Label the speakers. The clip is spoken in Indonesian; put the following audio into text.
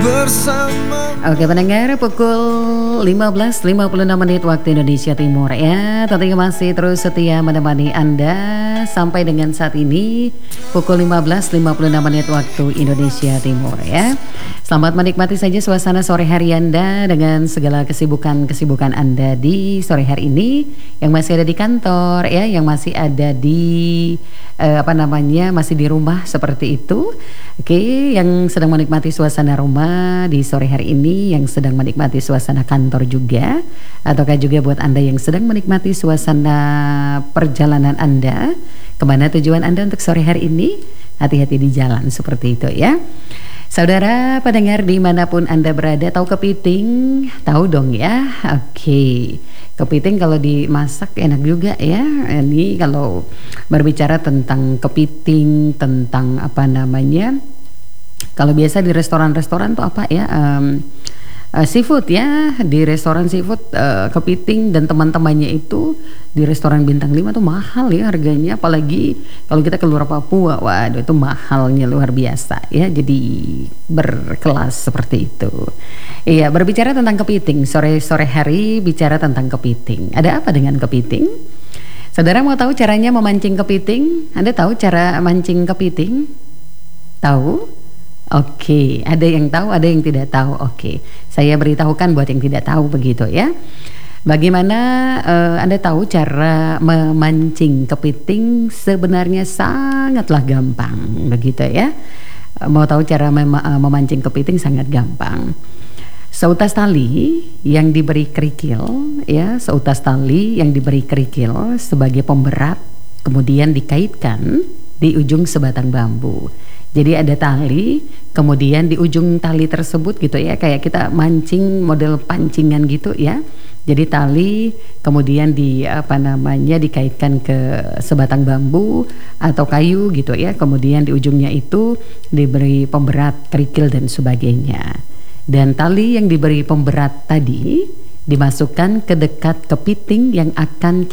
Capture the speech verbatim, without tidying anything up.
Speaker 1: bersama.
Speaker 2: Oke pendengar, pukul lima belas lima puluh enam menit waktu Indonesia Timur ya. Tentunya masih terus setia menemani Anda sampai dengan saat ini pukul lima belas lima puluh enam menit waktu Indonesia Timur ya. Selamat menikmati saja suasana sore hari Anda dengan segala kesibukan-kesibukan Anda di sore hari ini, yang masih ada di kantor ya, yang masih ada di eh, apa namanya masih di rumah seperti itu. Oke, yang sedang menikmati suasana rumah di sore hari ini, yang sedang menikmati suasana kantor juga, ataukah juga buat Anda yang sedang menikmati suasana perjalanan Anda, kemana tujuan Anda untuk sore hari ini, hati-hati di jalan seperti itu ya. Saudara pendengar dimanapun Anda berada, tahu kepiting? Tahu dong ya. Oke, kepiting kalau dimasak enak juga ya. Ini kalau berbicara tentang kepiting, tentang apa namanya, kalau biasa di restoran-restoran tuh apa ya, um, uh, seafood ya. Di restoran seafood uh, kepiting dan teman-temannya itu di restoran bintang lima tuh mahal ya harganya. Apalagi kalau kita keluar Papua, waduh itu mahalnya luar biasa ya. Jadi berkelas seperti itu. Iya, berbicara tentang kepiting, sore-sore hari bicara tentang kepiting. Ada apa dengan kepiting? Saudara mau tahu caranya memancing kepiting? Anda tahu cara mancing kepiting? Tahu? Oke, ada yang tahu, ada yang tidak tahu. Oke, saya beritahukan buat yang tidak tahu begitu ya. Bagaimana uh, Anda tahu cara memancing kepiting? Sebenarnya sangatlah gampang begitu ya. Mau tahu cara mem uh, memancing kepiting sangat gampang. Seutas tali yang diberi kerikil ya, seutas tali yang diberi kerikil sebagai pemberat, kemudian dikaitkan di ujung sebatang bambu. Jadi ada tali, kemudian di ujung tali tersebut gitu ya, kayak kita mancing model pancingan gitu ya. Jadi tali kemudian di apa namanya dikaitkan ke sebatang bambu atau kayu gitu ya. Kemudian di ujungnya itu diberi pemberat, kerikil dan sebagainya. Dan tali yang diberi pemberat tadi dimasukkan ke dekat kepiting yang akan